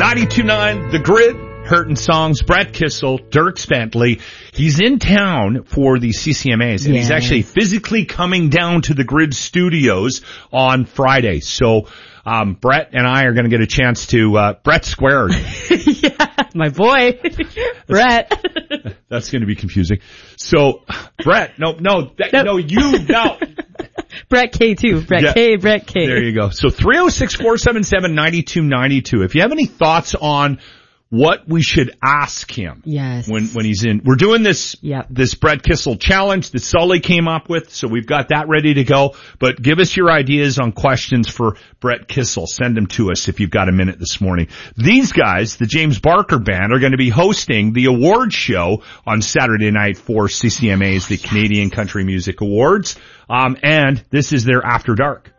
92.9 The Grid, Hurtin' Songs, Brett Kissel, Dierks Bentley. He's in town for the CCMAs, and he's actually physically coming down to the Grid studios on Friday. So, Brett and I are going to get a chance to, Brett Squared. Yeah, my boy, Brett. That's going to be confusing. So, Brett, no. Brett K2, Brett K, Brett K. There you go. So 306-477-9292. If you have any thoughts on what we should ask him when he's in. We're doing this Brett Kissel challenge that Sully came up with, so we've got that ready to go. But give us your ideas on questions for Brett Kissel. Send them to us if you've got a minute this morning. These guys, the James Barker Band, are going to be hosting the award show on Saturday night for CCMAs, the Canadian Country Music Awards. And this is their After Dark.